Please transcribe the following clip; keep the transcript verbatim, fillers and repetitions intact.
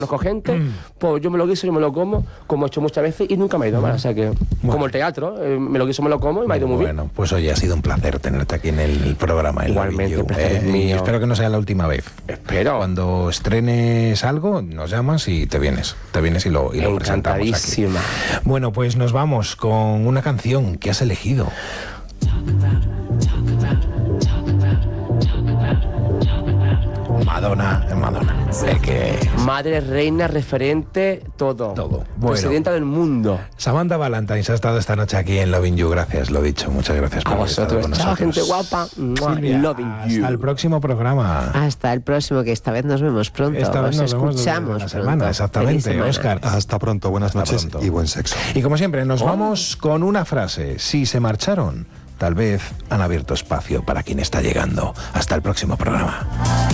conozco gente, mm. pues yo me lo guiso, yo me lo como, como he hecho muchas veces y nunca me ha ido mal. O sea que, bueno. como el teatro, eh, me lo guiso, me lo como y me ha ido muy bueno, bien. Bueno, pues oye, ha sido un placer tenerte aquí en el, el programa. En Igualmente, el placer es eh, mío. Y espero que no sea la última vez. Espero. Cuando estrenes algo, nos llamas y te vienes. Te vienes y lo, y lo presentamos aquí. Bueno, pues nos vamos con una canción que has elegido. Madonna, Madonna. Es que... Madre, reina, referente, todo. Todo. Bueno, presidenta del mundo. Samantha Valentines ha estado esta noche aquí en Loving You. Gracias, lo dicho. Muchas gracias por a vosotros. Con Chao, nosotros. gente guapa. Silvia, Loving You. Hasta el próximo programa. Hasta el próximo, que esta vez nos vemos pronto. Esta vez nos Os vemos escuchamos la semana, exactamente, Óscar. Hasta pronto, buenas Hasta noches pronto. Y buen sexo. Y como siempre, nos oh. vamos con una frase. Si se marcharon, tal vez han abierto espacio para quien está llegando. Hasta el próximo programa.